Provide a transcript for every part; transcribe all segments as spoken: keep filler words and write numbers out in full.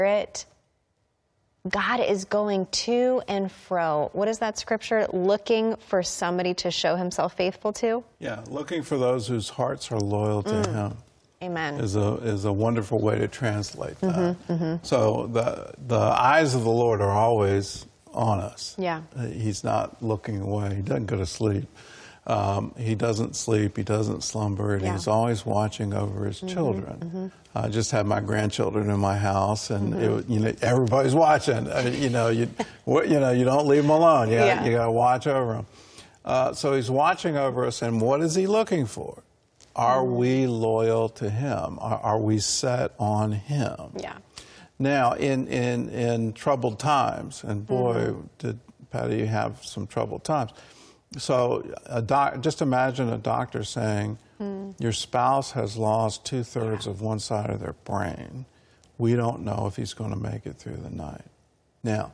Spirit, God is going to and fro. What is that scripture? Looking for somebody to show himself faithful to? Yeah, looking for those whose hearts are loyal to mm. him. Amen. Is a is a wonderful way to translate that. Mm-hmm, mm-hmm. So the the eyes of the Lord are always on us. Yeah. He's not looking away. He doesn't go to sleep. Um, he doesn't sleep. He doesn't slumber. And yeah. he's always watching over his mm-hmm, children. Mm-hmm. I just had my grandchildren in my house, and mm-hmm. it, you know, everybody's watching. Uh, you know, you you know, you don't leave them alone. You yeah. you got to watch over them. Uh, so he's watching over us, and what is he looking for? Are mm-hmm. we loyal to him? Are, are we set on him? Yeah. Now, in in in troubled times, and boy, mm-hmm. did Patty have some troubled times. So, a doc, just imagine a doctor saying, mm. your spouse has lost two-thirds yeah. of one side of their brain. We don't know if he's going to make it through the night. Now,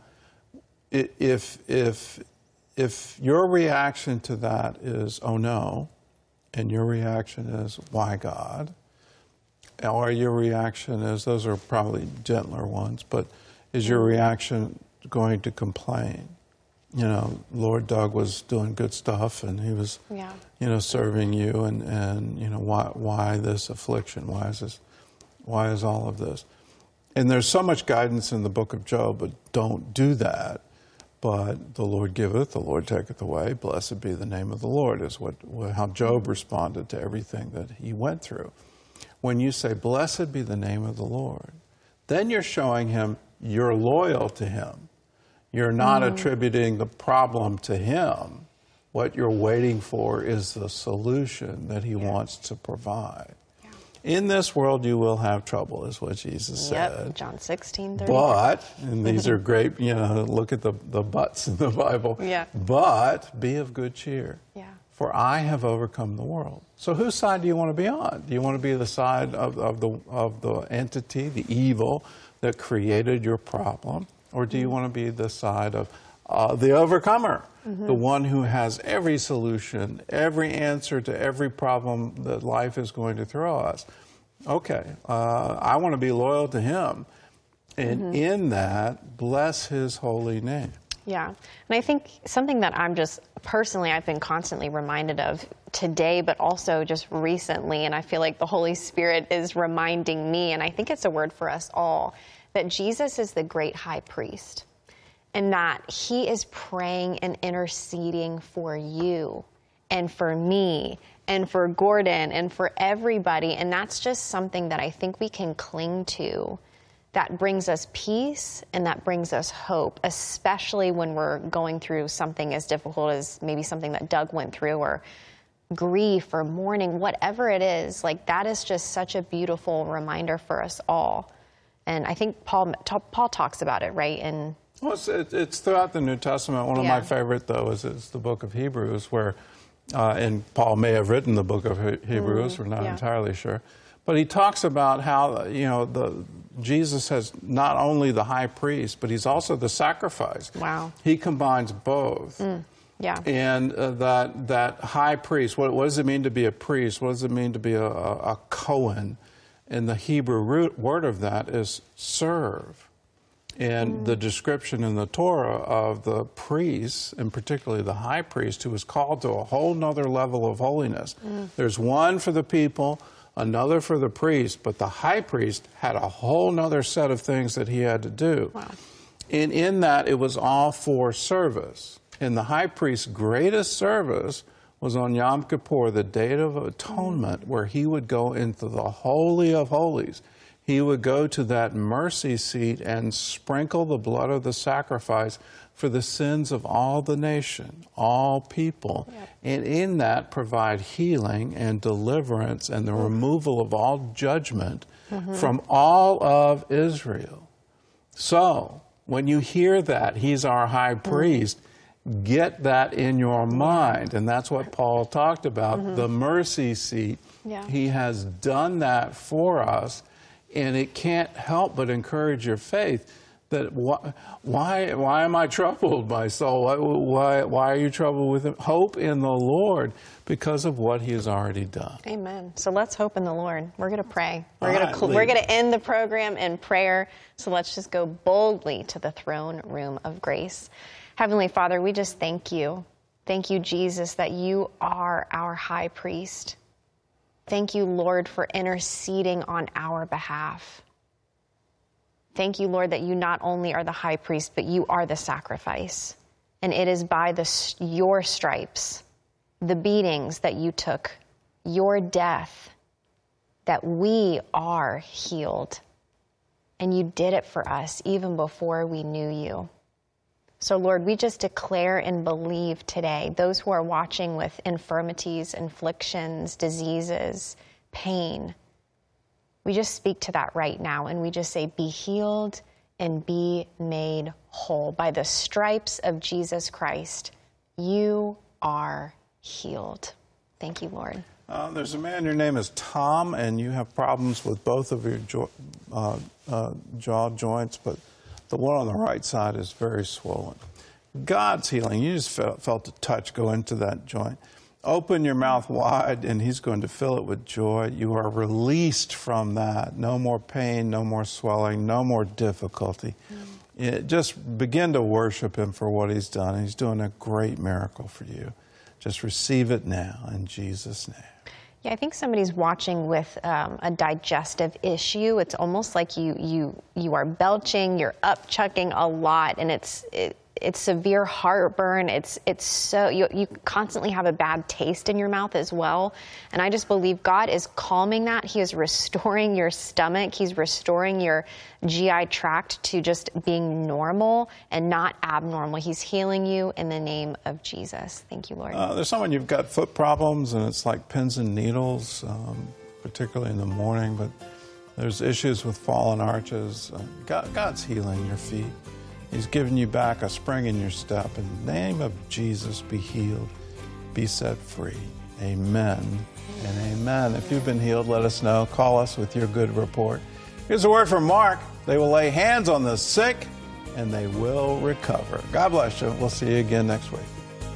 if, if, if your reaction to that is, oh no, and your reaction is, why God? Or your reaction is, those are probably gentler ones, but is your reaction going to complain? You know, Lord Doug was doing good stuff, and he was, yeah. you know, serving you, and, and you know, why why this affliction? Why is this? Why is all of this? And there's so much guidance in the book of Job, but don't do that. But the Lord giveth, the Lord taketh away. Blessed be the name of the Lord, is what how Job responded to everything that he went through. When you say, blessed be the name of the Lord, then you're showing him you're loyal to him. You're not mm. attributing the problem to him. What you're waiting for is the solution that he yeah. wants to provide. Yeah. In this world you will have trouble, is what Jesus yep. said. John sixteen thirty. But, and these are great, you know, look at the, the buts in the Bible. Yeah. But be of good cheer. Yeah. For I have overcome the world. So whose side do you want to be on? Do you want to be the side of, of, the, of the entity, the evil that created your problem? Or do you want to be the side of uh, the overcomer, mm-hmm. the one who has every solution, every answer to every problem that life is going to throw us? Okay, uh, I want to be loyal to him. And mm-hmm. in that, bless his holy name. Yeah, and I think something that I'm just, personally, I've been constantly reminded of today, but also just recently, and I feel like the Holy Spirit is reminding me, and I think it's a word for us all, that Jesus is the great high priest, and that he is praying and interceding for you and for me and for Gordon and for everybody. And that's just something that I think we can cling to, that brings us peace and that brings us hope, especially when we're going through something as difficult as maybe something that Doug went through, or grief or mourning, whatever it is. Like, that is just such a beautiful reminder for us all. And I think Paul Paul talks about it, right? And well, it's, it's throughout the New Testament. One of yeah. my favorite, though, is, is the book of Hebrews, where, uh, and Paul may have written the book of Hebrews, mm, we're not yeah. entirely sure, but he talks about how, you know, the Jesus has not only the high priest, but he's also the sacrifice. Wow. He combines both. Mm, yeah. And uh, that that high priest, what, what does it mean to be a priest? What does it mean to be a, a, a Cohen? And the Hebrew root word of that is serve. And mm. the description in the Torah of the priests, and particularly the high priest, who was called to a whole nother level of holiness. Mm. There's one for the people, another for the priest, but the high priest had a whole nother set of things that he had to do. Wow. And in that, it was all for service. And the high priest's greatest service was on Yom Kippur, the Day of Atonement, mm. where he would go into the Holy of Holies. He would go to that mercy seat and sprinkle the blood of the sacrifice for the sins of all the nation, all people, yep. and in that provide healing and deliverance and the mm. removal of all judgment mm-hmm. from all of Israel. So, when you hear that, he's our high priest, mm. get that in your mind. And that's what Paul talked about, mm-hmm. the mercy seat. Yeah. He has done that for us, and it can't help but encourage your faith That why, why, why am I troubled, my soul? Why, why, why are you troubled with him? Hope in the Lord because of what he has already done. Amen. So let's hope in the Lord. We're going to pray. We're All going right, to we're going to end the program in prayer. So let's just go boldly to the throne room of grace. Heavenly Father, we just thank you. Thank you, Jesus, that you are our high priest. Thank you, Lord, for interceding on our behalf. Thank you, Lord, that you not only are the high priest, but you are the sacrifice. And it is by the, your stripes, the beatings that you took, your death, that we are healed. And you did it for us even before we knew you. So, Lord, we just declare and believe today, those who are watching with infirmities, afflictions, diseases, pain, we just speak to that right now, and we just say, be healed and be made whole. By the stripes of Jesus Christ, you are healed. Thank you, Lord. Uh, there's a man, your name is Tom, and you have problems with both of your jo- uh, uh, jaw joints, but the one on the right side is very swollen. God's healing. You just felt, felt a touch go into that joint. Open your mouth wide, and he's going to fill it with joy. You are released from that. No more pain, no more swelling, no more difficulty. Mm. It, just begin to worship him for what he's done. He's doing a great miracle for you. Just receive it now in Jesus' name. Yeah, I think somebody's watching with um, a digestive issue. It's almost like you you you are belching, you're upchucking a lot, and it's it, it's severe heartburn. It's it's so you you constantly have a bad taste in your mouth as well. And I just believe God is calming that. He is restoring your stomach. He's restoring your G I tract to just being normal and not abnormal. He's healing you in the name of Jesus. Thank you, Lord. Uh, there's someone, you've got foot problems, and it's like pins and needles, um, particularly in the morning, but there's issues with fallen arches. Uh, God, God's healing your feet. He's giving you back a spring in your step. In the name of Jesus, be healed, be set free. Amen and amen. If you've been healed, let us know. Call us with your good report. Here's a word from Mark. They will lay hands on the sick, and they will recover. God bless you. We'll see you again next week.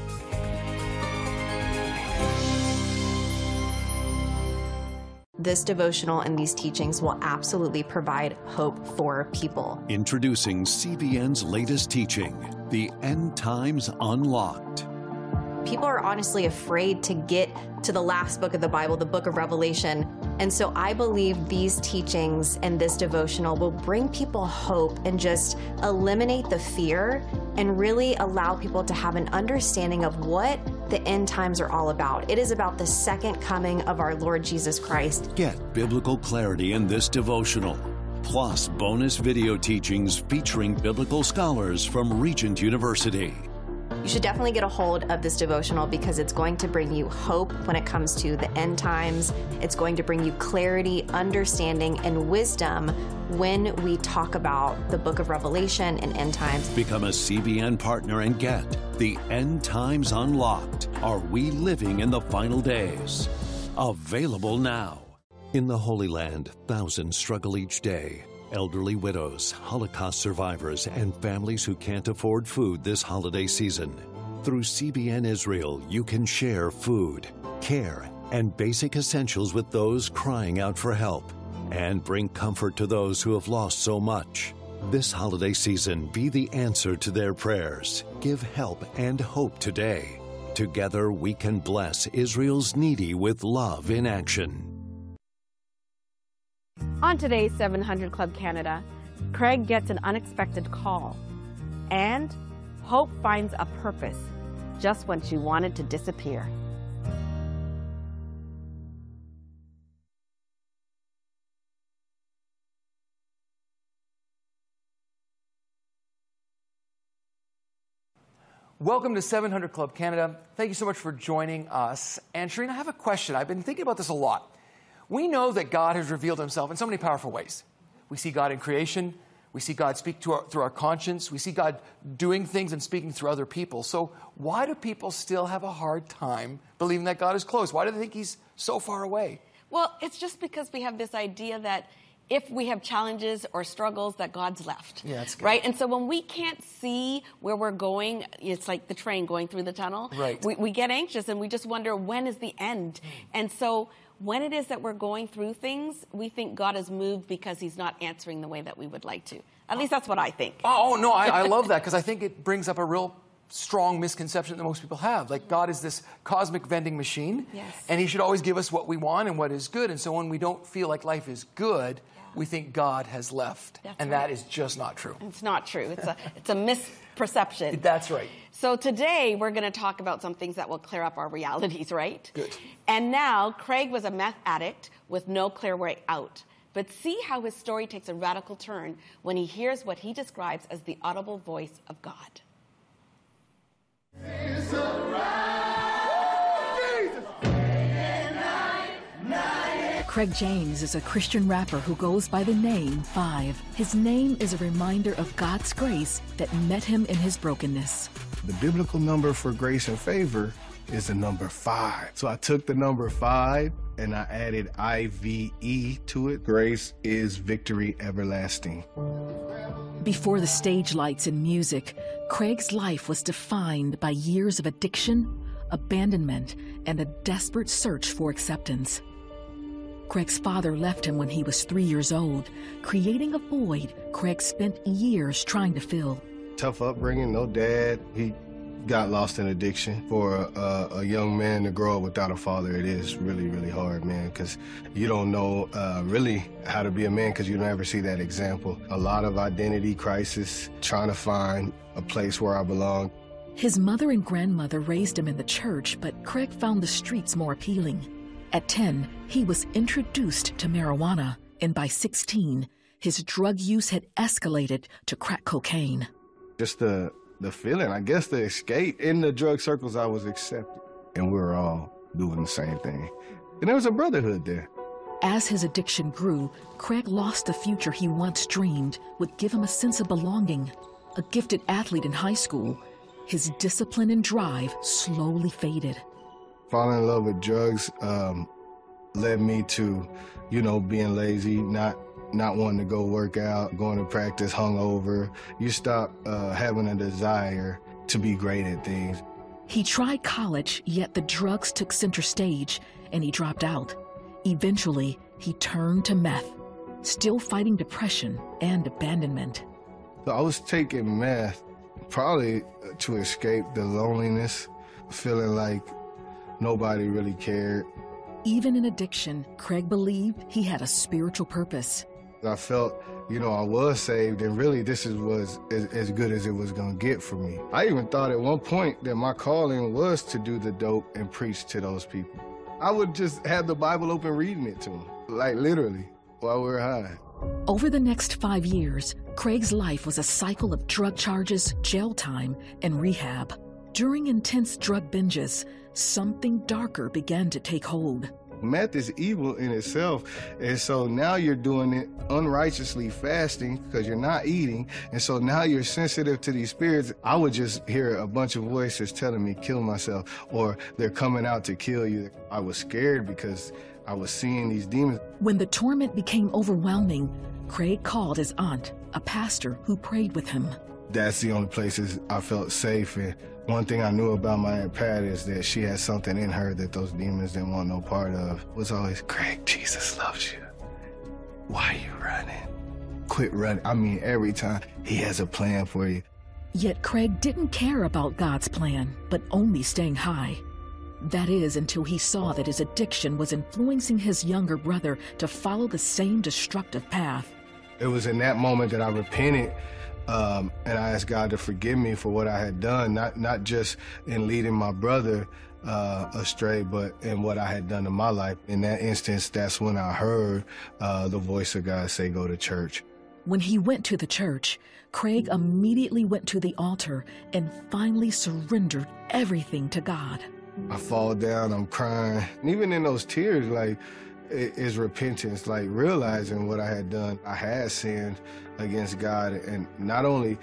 This devotional and these teachings will absolutely provide hope for people. Introducing C B N's latest teaching, The End Times Unlocked. People are honestly afraid to get to the last book of the Bible, the book of Revelation. And so I believe these teachings and this devotional will bring people hope and just eliminate the fear and really allow people to have an understanding of what the end times are all about. It is about the second coming of our Lord Jesus Christ. Get biblical clarity in this devotional, plus bonus video teachings featuring biblical scholars from Regent University. You should definitely get a hold of this devotional because it's going to bring you hope when it comes to the end times. It's going to bring you clarity, understanding, and wisdom when we talk about the book of Revelation and end times. Become a C B N partner and get The End Times Unlocked. Are we living in the final days? Available now. In the Holy Land, thousands struggle each day. Elderly widows, Holocaust survivors, and families who can't afford food this holiday season. Through C B N Israel, you can share food, care, and basic essentials with those crying out for help, and bring comfort to those who have lost so much. This holiday season, be the answer to their prayers. Give help and hope today. Together, we can bless Israel's needy with love in action. On today's seven hundred Club Canada, Craig gets an unexpected call, and hope finds a purpose just when she wanted to disappear. Welcome to seven hundred Club Canada. Thank you so much for joining us. And Sharina, I have a question. I've been thinking about this a lot. We know that God has revealed himself in so many powerful ways. We see God in creation. We see God speak to our, through our conscience. We see God doing things and speaking through other people. So why do people still have a hard time believing that God is close? Why do they think he's so far away? Well, it's just because we have this idea that if we have challenges or struggles that God's left. Yeah, that's good. Right? And so when we can't see where we're going, it's like the train going through the tunnel. Right. We, we get anxious and we just wonder, when is the end? Mm. And so when it is that we're going through things, we think God is moved because he's not answering the way that we would like to. At least that's what I think. Oh, no, I, I love that, because I think it brings up a real strong misconception that most people have. Like, God is this cosmic vending machine, yes. and he should always give us what we want and what is good. And so when we don't feel like life is good, yeah. we think God has left. That's and right. that is just not true. It's not true. It's a, it's a misperception. That's right. So today we're going to talk about some things that will clear up our realities, right? Good. And now, Craig was a meth addict with no clear way out. But see how his story takes a radical turn when he hears what he describes as the audible voice of God. Craig James is a Christian rapper who goes by the name Five. His name is a reminder of God's grace that met him in his brokenness. The biblical number for grace and favor is the number five. So I took the number five and I added I V E to it. Grace is victory everlasting. Before the stage lights and music, Craig's life was defined by years of addiction, abandonment, and a desperate search for acceptance. Craig's father left him when he was three years old, creating a void Craig spent years trying to fill. Tough upbringing, no dad. He got lost in addiction. For a, a young man to grow up without a father, it is really, really hard, man, because you don't know uh, really how to be a man because you never see that example. A lot of identity crisis, trying to find a place where I belong. His mother and grandmother raised him in the church, but Craig found the streets more appealing. At ten, he was introduced to marijuana, and by sixteen, his drug use had escalated to crack cocaine. Just the the feeling, I guess the escape. In the drug circles, I was accepted, and we were all doing the same thing. And there was a brotherhood there. As his addiction grew, Craig lost the future he once dreamed would give him a sense of belonging. A gifted athlete in high school, his discipline and drive slowly faded. Falling in love with drugs um, led me to, you know, being lazy, not not wanting to go work out, going to practice hungover. You stop uh, having a desire to be great at things. He tried college, yet the drugs took center stage, and he dropped out. Eventually, he turned to meth, still fighting depression and abandonment. So I was taking meth probably to escape the loneliness, feeling like nobody really cared. Even in addiction, Craig believed he had a spiritual purpose. I felt, you know, I was saved, and really this is, was as, as good as it was going to get for me. I even thought at one point that my calling was to do the dope and preach to those people. I would just have the Bible open reading it to them, like literally, while we were high. Over the next five years, Craig's life was a cycle of drug charges, jail time, and rehab. During intense drug binges, something darker began to take hold. Meth is evil in itself, and so now you're doing it unrighteously fasting because you're not eating, and so now you're sensitive to these spirits. I would just hear a bunch of voices telling me, kill myself, or they're coming out to kill you. I was scared because I was seeing these demons. When the torment became overwhelming, Craig called his aunt, a pastor who prayed with him. That's the only places I felt safe. And one thing I knew about my Aunt Pat is that she had something in her that those demons didn't want no part of. It was always, Craig, Jesus loves you. Why are you running? Quit running. I mean, every time he has a plan for you. Yet Craig didn't care about God's plan, but only staying high. That is, until he saw that his addiction was influencing his younger brother to follow the same destructive path. It was in that moment that I repented. Um, and I asked God to forgive me for what I had done, not not just in leading my brother uh, astray, but in what I had done in my life. In that instance, that's when I heard uh, the voice of God say, go to church. When he went to the church, Craig immediately went to the altar and finally surrendered everything to God. I fall down, I'm crying. And even in those tears, like, is repentance, like realizing what I had done. I had sinned against God, and not only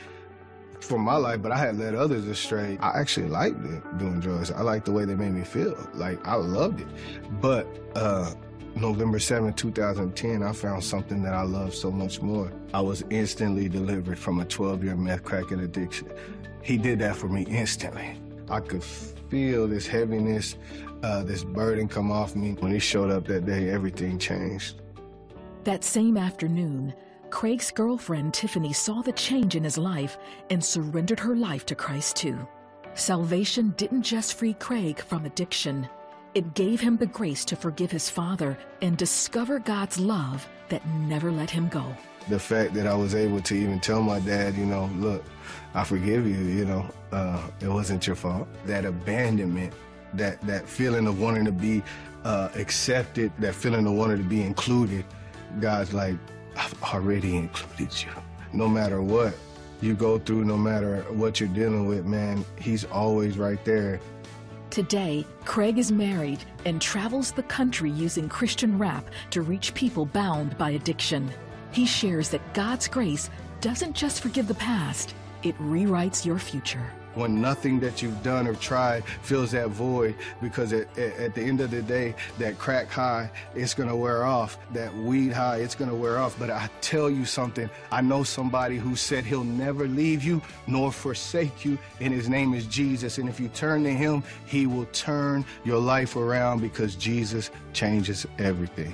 for my life, but I had led others astray. I actually liked it, doing drugs. I liked the way they made me feel. Like, I loved it. But uh, November seventh, two thousand ten, I found something that I love so much more. I was instantly delivered from a twelve-year meth cracking addiction. He did that for me instantly. I could feel this heaviness, uh, this burden come off me. When he showed up that day, everything changed. That same afternoon, Craig's girlfriend, Tiffany, saw the change in his life and surrendered her life to Christ too. Salvation didn't just free Craig from addiction. It gave him the grace to forgive his father and discover God's love that never let him go. The fact that I was able to even tell my dad, you know, look, I forgive you, you know, uh, it wasn't your fault. That abandonment, that, that feeling of wanting to be uh, accepted, that feeling of wanting to be included, God's like, I've already included you. No matter what you go through, no matter what you're dealing with, man, he's always right there. Today, Craig is married and travels the country using Christian rap to reach people bound by addiction. He shares that God's grace doesn't just forgive the past, it rewrites your future. When nothing that you've done or tried fills that void, because at, at the end of the day, that crack high, it's gonna wear off. That weed high, it's gonna wear off. But I tell you something, I know somebody who said he'll never leave you nor forsake you, and his name is Jesus. And if you turn to him, he will turn your life around, because Jesus changes everything.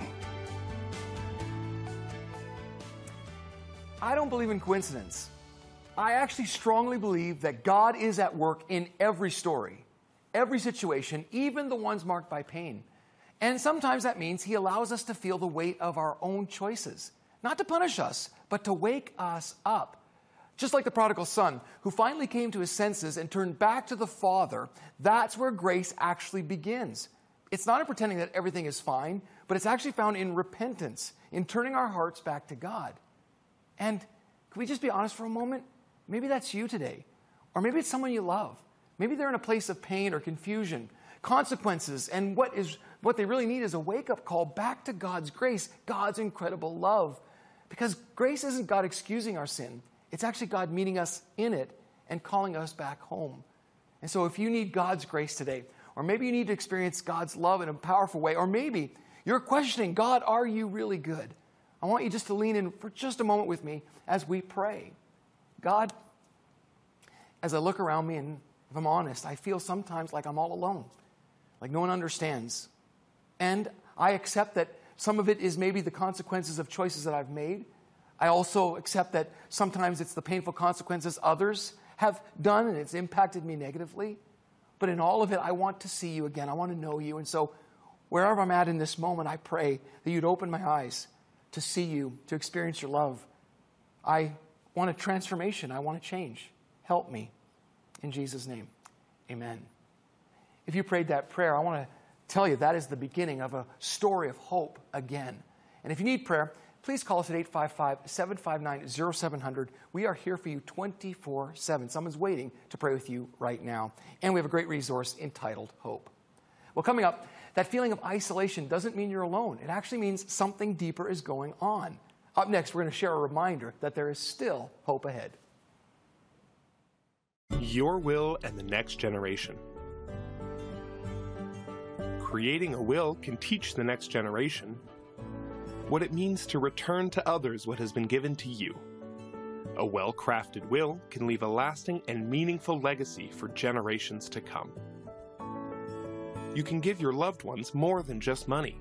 I don't believe in coincidence. I actually strongly believe that God is at work in every story, every situation, even the ones marked by pain. And sometimes that means he allows us to feel the weight of our own choices, not to punish us, but to wake us up. Just like the prodigal son, who finally came to his senses and turned back to the Father, that's where grace actually begins. It's not in pretending that everything is fine, but it's actually found in repentance, in turning our hearts back to God. And can we just be honest for a moment? Maybe that's you today. Or maybe it's someone you love. Maybe they're in a place of pain or confusion, consequences, and what is what they really need is a wake-up call back to God's grace, God's incredible love. Because grace isn't God excusing our sin. It's actually God meeting us in it and calling us back home. And so if you need God's grace today, or maybe you need to experience God's love in a powerful way, or maybe you're questioning, God, are you really good? I want you just to lean in for just a moment with me as we pray. God, as I look around me, and if I'm honest, I feel sometimes like I'm all alone, like no one understands. And I accept that some of it is maybe the consequences of choices that I've made. I also accept that sometimes it's the painful consequences others have done, and it's impacted me negatively. But in all of it, I want to see you again. I want to know you. And so wherever I'm at in this moment, I pray that you'd open my eyes to see you, to experience your love. I want a transformation. I want to change. Help me. In Jesus' name, amen. If you prayed that prayer, I want to tell you that is the beginning of a story of hope again. And if you need prayer, please call us at eight five five, seven five nine, zero seven zero zero. We are here for you twenty-four seven. Someone's waiting to pray with you right now. And we have a great resource entitled Hope. Well, coming up, that feeling of isolation doesn't mean you're alone. It actually means something deeper is going on. Up next, we're going to share a reminder that there is still hope ahead. Your will and the next generation. Creating a will can teach the next generation what it means to return to others what has been given to you. A well-crafted will can leave a lasting and meaningful legacy for generations to come. You can give your loved ones more than just money.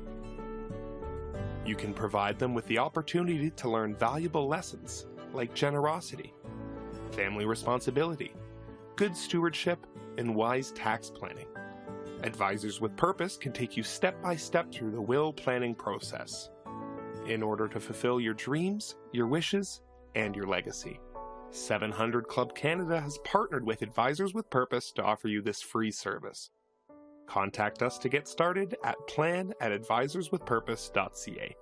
You can provide them with the opportunity to learn valuable lessons like generosity, family responsibility, good stewardship, and wise tax planning. Advisors with Purpose can take you step by step through the will planning process in order to fulfill your dreams, your wishes, and your legacy. seven hundred Club Canada has partnered with Advisors with Purpose to offer you this free service. Contact us to get started at plan at advisors with purpose dot c a.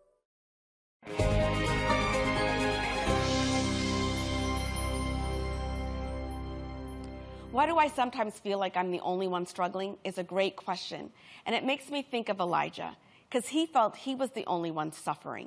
Why do I sometimes feel like I'm the only one struggling is a great question. And it makes me think of Elijah, because he felt he was the only one suffering.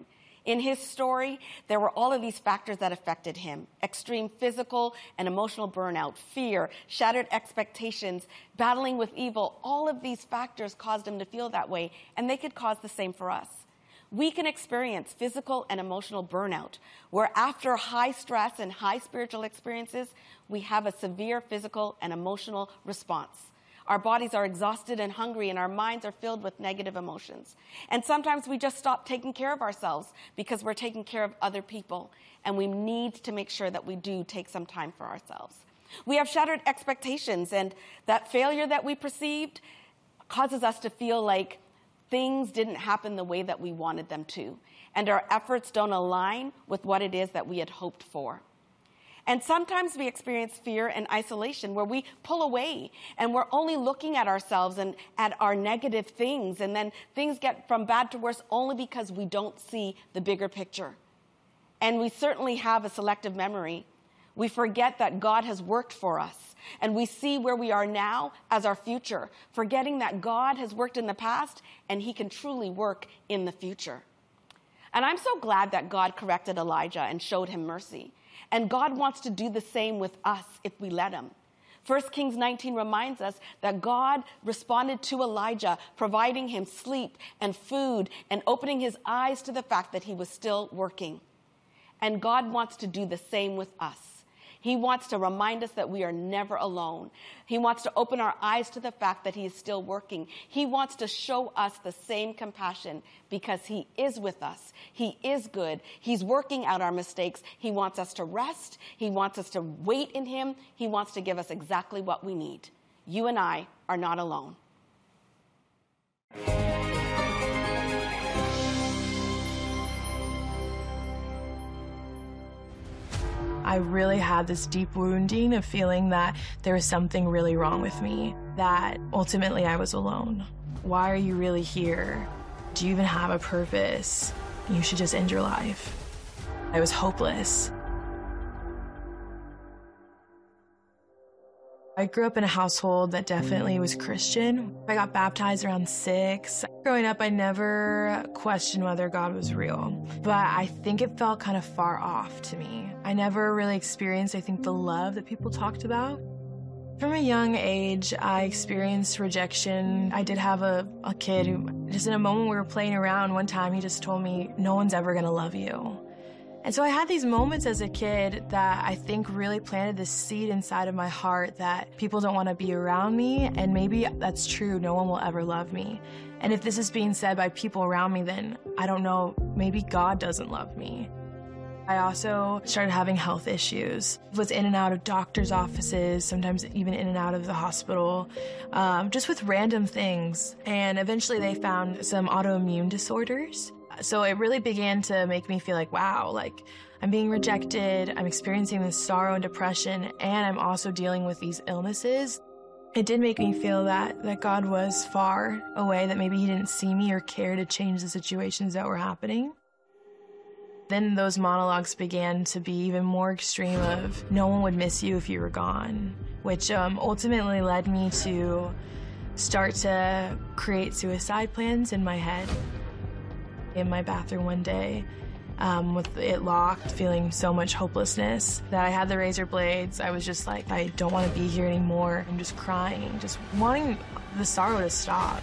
In his story, there were all of these factors that affected him: extreme physical and emotional burnout, fear, shattered expectations, battling with evil. All of these factors caused him to feel that way, and they could cause the same for us. We can experience physical and emotional burnout, where after high stress and high spiritual experiences, we have a severe physical and emotional response. Our bodies are exhausted and hungry, and our minds are filled with negative emotions. And sometimes we just stop taking care of ourselves because we're taking care of other people, and we need to make sure that we do take some time for ourselves. We have shattered expectations, and that failure that we perceived causes us to feel like things didn't happen the way that we wanted them to, and our efforts don't align with what it is that we had hoped for. And sometimes we experience fear and isolation, where we pull away and we're only looking at ourselves and at our negative things, and then things get from bad to worse only because we don't see the bigger picture. And we certainly have a selective memory. We forget that God has worked for us, and we see where we are now as our future, forgetting that God has worked in the past and he can truly work in the future. And I'm so glad that God corrected Elijah and showed him mercy. And God wants to do the same with us if we let him. First Kings nineteen reminds us that God responded to Elijah, providing him sleep and food and opening his eyes to the fact that he was still working. And God wants to do the same with us. He wants to remind us that we are never alone. He wants to open our eyes to the fact that he is still working. He wants to show us the same compassion because he is with us. He is good. He's working out our mistakes. He wants us to rest. He wants us to wait in him. He wants to give us exactly what we need. You and I are not alone. I really had this deep wounding of feeling that there was something really wrong with me, that ultimately I was alone. Why are you really here? Do you even have a purpose? You should just end your life. I was hopeless. I grew up in a household that definitely was Christian. I got baptized around six. Growing up, I never questioned whether God was real, but I think it felt kind of far off to me. I never really experienced, I think, the love that people talked about. From a young age, I experienced rejection. I did have a, a kid who, just in a moment we were playing around, one time he just told me, "No one's ever gonna love you." And so I had these moments as a kid that I think really planted this seed inside of my heart that people don't want to be around me, and maybe that's true, no one will ever love me. And if this is being said by people around me, then I don't know, maybe God doesn't love me. I also started having health issues. Was in and out of doctor's offices, sometimes even in and out of the hospital, um, just with random things. And eventually they found some autoimmune disorders. So it really began to make me feel like, wow, like I'm being rejected, I'm experiencing this sorrow and depression, and I'm also dealing with these illnesses. It did make me feel that, that God was far away, that maybe he didn't see me or care to change the situations that were happening. Then those monologues began to be even more extreme of no one would miss you if you were gone, which um, ultimately led me to start to create suicide plans in my head. In my bathroom one day, um, with it locked, feeling so much hopelessness that I had the razor blades. I was just like, I don't want to be here anymore. I'm just crying, just wanting the sorrow to stop.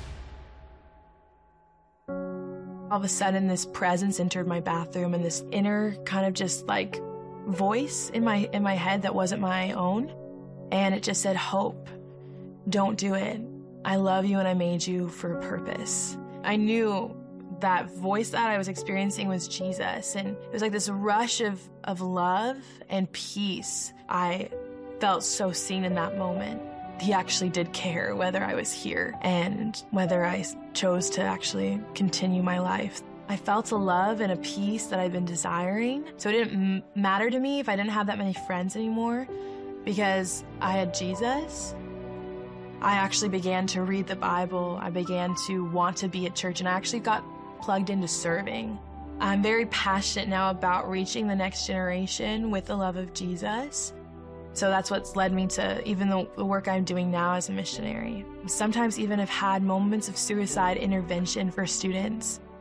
All of a sudden, this presence entered my bathroom, and this inner kind of just like voice in my in my head that wasn't my own, and it just said, "Hope, don't do it. I love you and I made you for a purpose." I knew that voice that I was experiencing was Jesus, and it was like this rush of, of love and peace. I felt so seen in that moment. He actually did care whether I was here and whether I chose to actually continue my life. I felt a love and a peace that I'd been desiring, so it didn't m- matter to me if I didn't have that many friends anymore because I had Jesus. I actually began to read the Bible. I began to want to be at church, and I actually got plugged into serving. I'm very passionate now about reaching the next generation with the love of Jesus. So that's what's led me to even the, the work I'm doing now as a missionary. Sometimes even have had moments of suicide intervention for students.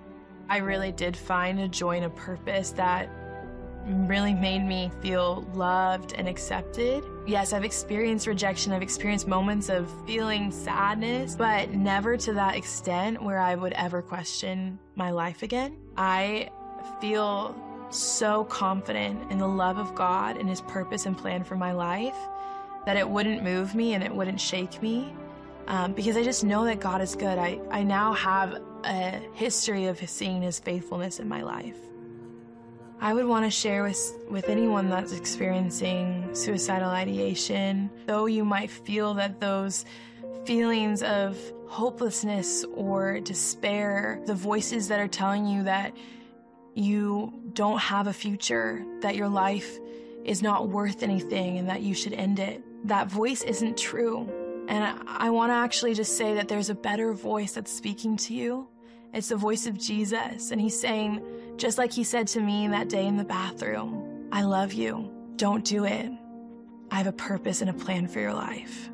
I really did find a joy and a purpose that really made me feel loved and accepted. Yes, I've experienced rejection, I've experienced moments of feeling sadness, but never to that extent where I would ever question my life again. I feel so confident in the love of God and His purpose and plan for my life that it wouldn't move me and it wouldn't shake me, um, because I just know that God is good. I, I now have a history of seeing His faithfulness in my life. I would want to share with, with anyone that's experiencing suicidal ideation, though you might feel that those feelings of hopelessness or despair, the voices that are telling you that you don't have a future, that your life is not worth anything and that you should end it, that voice isn't true. And I, I want to actually just say that there's a better voice that's speaking to you. It's the voice of Jesus, and He's saying, just like He said to me that day in the bathroom, I love you. Don't do it. I have a purpose and a plan for your life.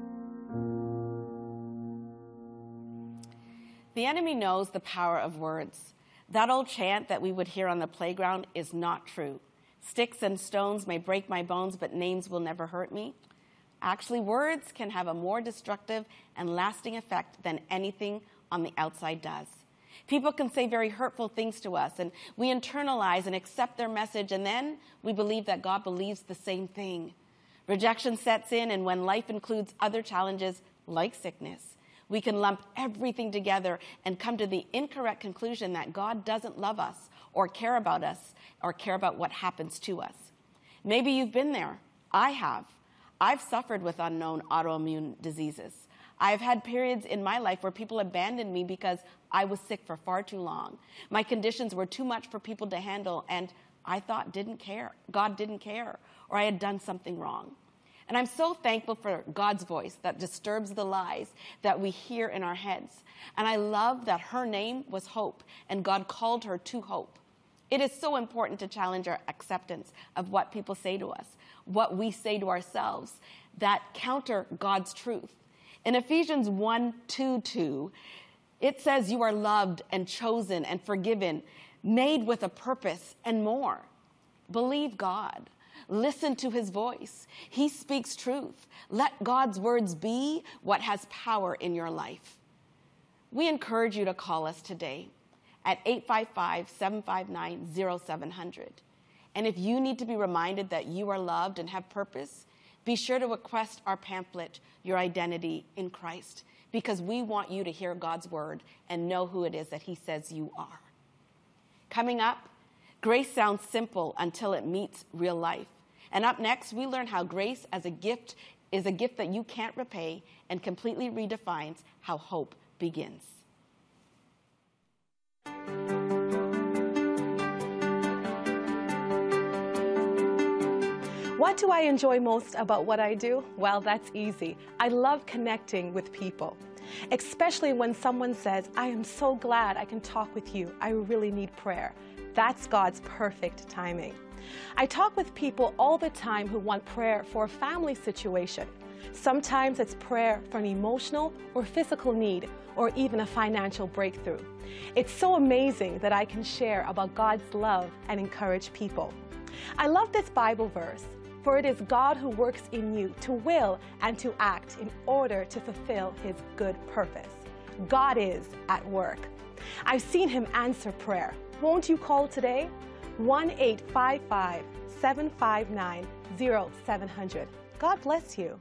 The enemy knows the power of words. That old chant that we would hear on the playground is not true. Sticks and stones may break my bones, but names will never hurt me. Actually, words can have a more destructive and lasting effect than anything on the outside does. People can say very hurtful things to us, and we internalize and accept their message, and then we believe that God believes the same thing. Rejection sets in, and when life includes other challenges like sickness, we can lump everything together and come to the incorrect conclusion that God doesn't love us or care about us or care about what happens to us. Maybe you've been there. I have. I've suffered with unknown autoimmune diseases. I've had periods in my life where people abandoned me because I was sick for far too long. My conditions were too much for people to handle, and I thought didn't care. God didn't care, or I had done something wrong. And I'm so thankful for God's voice that disturbs the lies that we hear in our heads. And I love that her name was Hope, and God called her to hope. It is so important to challenge our acceptance of what people say to us, what we say to ourselves, that counter God's truth. In Ephesians one two two, it says you are loved and chosen and forgiven, made with a purpose and more. Believe God. Listen to His voice. He speaks truth. Let God's words be what has power in your life. We encourage you to call us today at eight five five, seven five nine, zero seven zero zero. And if you need to be reminded that you are loved and have purpose, be sure to request our pamphlet, Your Identity in Christ, because we want you to hear God's word and know who it is that He says you are. Coming up, grace sounds simple until it meets real life. And up next, we learn how grace as a gift is a gift that you can't repay and completely redefines how hope begins. What do I enjoy most about what I do? Well, that's easy. I love connecting with people, especially when someone says, I am so glad I can talk with you. I really need prayer. That's God's perfect timing. I talk with people all the time who want prayer for a family situation. Sometimes it's prayer for an emotional or physical need, or even a financial breakthrough. It's so amazing that I can share about God's love and encourage people. I love this Bible verse, for it is God who works in you to will and to act in order to fulfill His good purpose. God is at work. I've seen Him answer prayer. Won't you call today? one eight five five, seven five nine, zero seven zero zero. God bless you.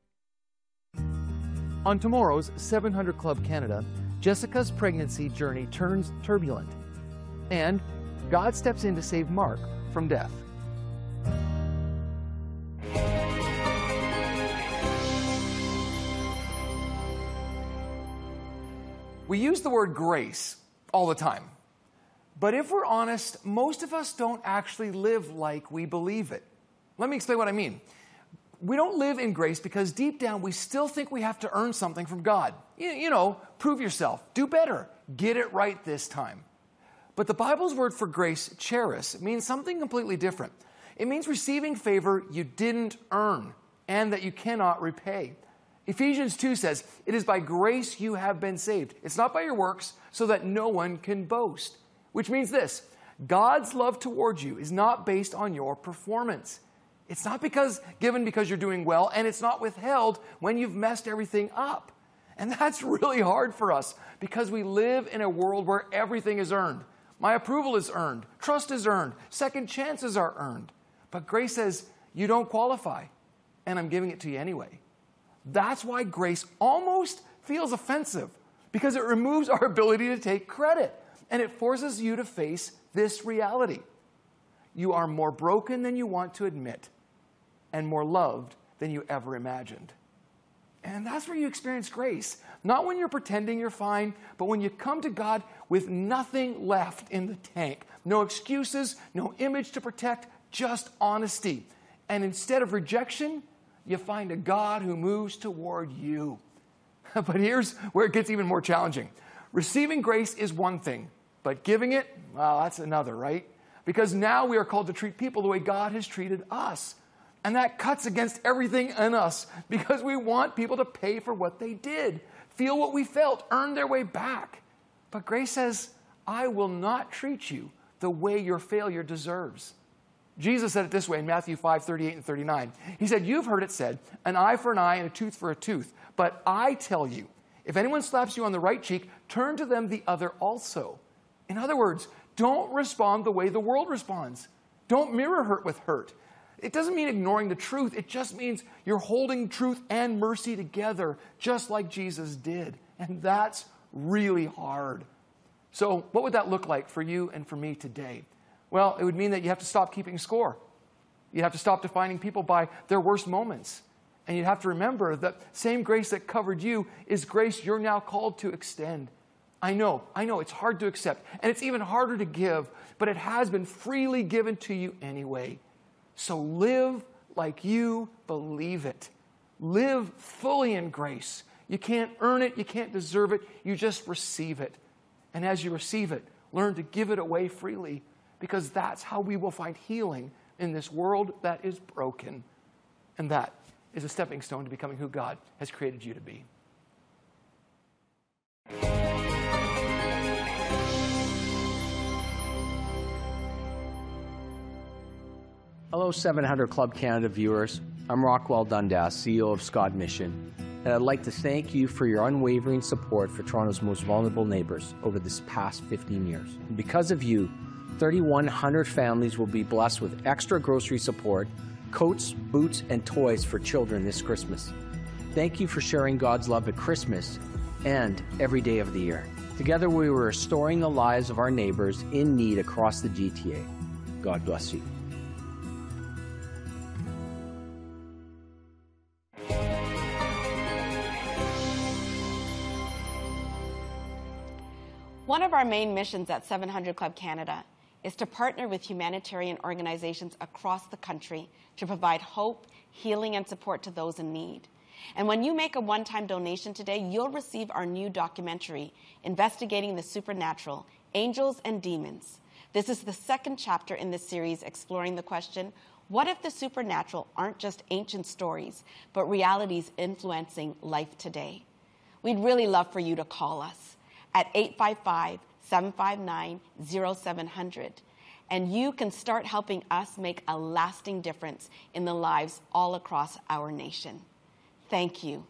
On tomorrow's seven hundred Club Canada, Jessica's pregnancy journey turns turbulent, and God steps in to save Mark from death. We use the word grace all the time. But if we're honest, most of us don't actually live like we believe it. Let me explain what I mean. We don't live in grace because deep down we still think we have to earn something from God. You, you know, prove yourself, do better, get it right this time. But the Bible's word for grace, charis, means something completely different. It means receiving favor you didn't earn and that you cannot repay. Ephesians two says, it is by grace you have been saved. It's not by your works, so that no one can boast. which means this: God's love towards you is not based on your performance. It's not because given because you're doing well, and it's not withheld when you've messed everything up. And that's really hard for us because we live in a world where everything is earned. My approval is earned. Trust is earned. Second chances are earned. But grace says, you don't qualify, and I'm giving it to you anyway. That's why grace almost feels offensive, because it removes our ability to take credit, and it forces you to face this reality. You are more broken than you want to admit, and more loved than you ever imagined. And that's where you experience grace. Not when you're pretending you're fine, but when you come to God with nothing left in the tank. No excuses, no image to protect, just honesty. And instead of rejection, you find a God who moves toward you. But here's where it gets even more challenging. Receiving grace is one thing, but giving it, well, that's another, right? Because now we are called to treat people the way God has treated us. And that cuts against everything in us because we want people to pay for what they did, feel what we felt, earn their way back. But grace says, I will not treat you the way your failure deserves. Jesus said it this way in Matthew five, thirty-eight and thirty-nine. He said, you've heard it said, an eye for an eye and a tooth for a tooth. But I tell you, if anyone slaps you on the right cheek, turn to them the other also. In other words, don't respond the way the world responds. Don't mirror hurt with hurt. It doesn't mean ignoring the truth. It just means you're holding truth and mercy together, just like Jesus did. And that's really hard. So what would that look like for you and for me today? Well, it would mean that you have to stop keeping score. You have to stop defining people by their worst moments. And you have to remember that same grace that covered you is grace you're now called to extend. I know, I know, it's hard to accept. And it's even harder to give, but it has been freely given to you anyway. So live like you believe it. Live fully in grace. You can't earn it. You can't deserve it. You just receive it. And as you receive it, learn to give it away freely, because that's how we will find healing in this world that is broken. And that is a stepping stone to becoming who God has created you to be. Hello, seven hundred Club Canada viewers. I'm Rockwell Dundas, C E O of Scott Mission, and I'd like to thank you for your unwavering support for Toronto's most vulnerable neighbors over this past fifteen years. And because of you, thirty-one hundred families will be blessed with extra grocery support, coats, boots, and toys for children this Christmas. Thank you for sharing God's love at Christmas and every day of the year. Together, we are restoring the lives of our neighbors in need across the G T A. God bless you. One of our main missions at seven hundred Club Canada is to partner with humanitarian organizations across the country to provide hope, healing, and support to those in need. And when you make a one-time donation today, you'll receive our new documentary, Investigating the Supernatural, Angels and Demons. This is the second chapter in this series exploring the question, what if the supernatural aren't just ancient stories, but realities influencing life today? We'd really love for you to call us at eight five five, seven five nine, zero seven zero zero, and you can start helping us make a lasting difference in the lives all across our nation. Thank you.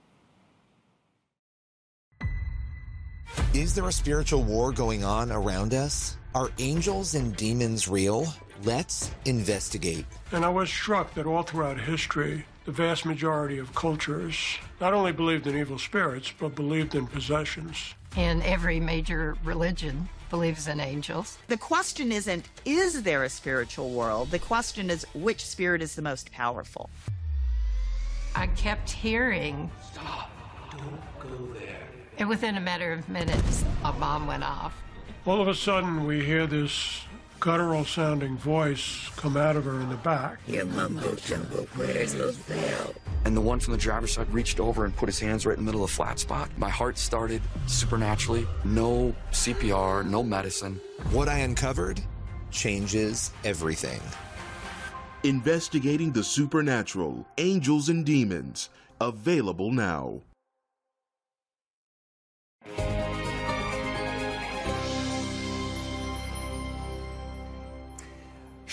Is there a spiritual war going on around us? Are angels and demons real? Let's investigate. And I was struck that all throughout history, the vast majority of cultures not only believed in evil spirits, but believed in possessions. And every major religion believes in angels. The question isn't, is there a spiritual world? The question is, which spirit is the most powerful? I kept hearing, stop, don't go there. And within a matter of minutes, a bomb went off. All of a sudden, we hear this guttural-sounding voice come out of her in the back. Your mumbo-jumbo prayers will fail. And the one from the driver's side reached over and put his hands right in the middle of the flat spot. My heart started supernaturally. No C P R, no medicine. What I uncovered changes everything. Investigating the Supernatural, Angels and Demons. Available now.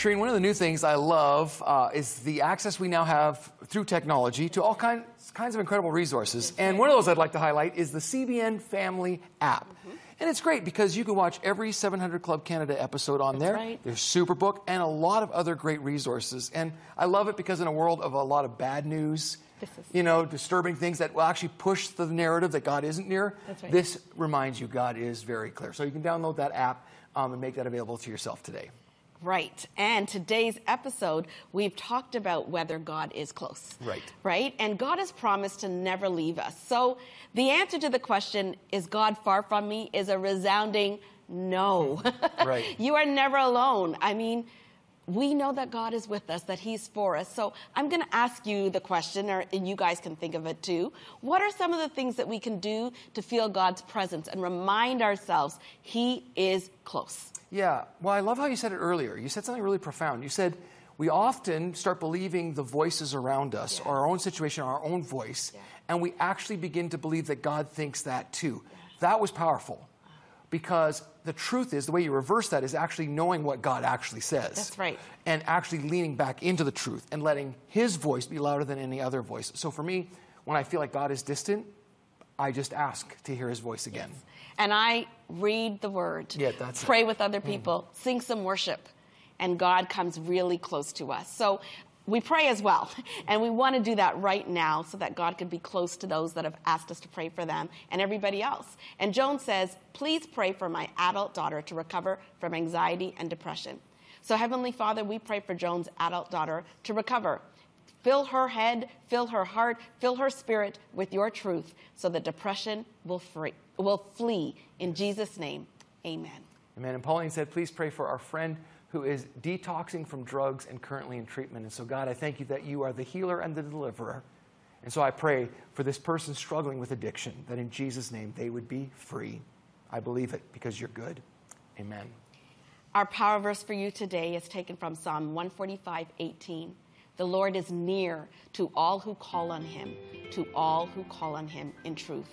Shereen, one of the new things I love uh, is the access we now have through technology to all kinds, kinds of incredible resources. And one of those I'd like to highlight is the C B N Family app. Mm-hmm. And it's great because you can watch every seven hundred Club Canada episode on That's there. Right. There's Superbook and a lot of other great resources. And I love it because in a world of a lot of bad news, you know, disturbing things that will actually push the narrative that God isn't near, That's right. this reminds you God is very clear. So you can download that app um, and make that available to yourself today. Right. And today's episode, we've talked about whether God is close. Right. Right? And God has promised to never leave us. So the answer to the question, is God far from me, is a resounding no. Right. You are never alone. I mean, we know that God is with us, that he's for us. So I'm going to ask you the question, or, and you guys can think of it too. What are some of the things that we can do to feel God's presence and remind ourselves he is close? Yeah, well, I love how you said it earlier. You said something really profound. You said we often start believing the voices around us, yes. or our own situation, our own voice, yeah. and we actually begin to believe that God thinks that too. Yes. That was powerful, because the truth is, the way you reverse that is actually knowing what God actually says. That's right. And actually leaning back into the truth and letting his voice be louder than any other voice. So for me, when I feel like God is distant, I just ask to hear his voice again. Yes. And I read the word, yeah, that's pray it. with other people, mm-hmm. sing some worship, and God comes really close to us. So we pray as well, and we want to do that right now so that God could be close to those that have asked us to pray for them and everybody else. And Joan says, please pray for my adult daughter to recover from anxiety and depression. So Heavenly Father, we pray for Joan's adult daughter to recover. Fill her head, fill her heart, fill her spirit with your truth so that depression will, free, will flee. In Jesus' name, amen. Amen. And Pauline said, please pray for our friend who is detoxing from drugs and currently in treatment. And so, God, I thank you that you are the healer and the deliverer. And so I pray for this person struggling with addiction, that in Jesus' name they would be free. I believe it because you're good. Amen. Our power verse for you today is taken from Psalm one forty-five, eighteen. The Lord is near to all who call on him, to all who call on him in truth.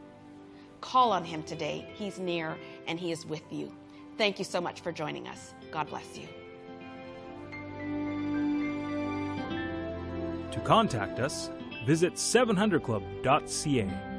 Call on him today. He's near and he is with you. Thank you so much for joining us. God bless you. To contact us, visit seven hundred club dot c a.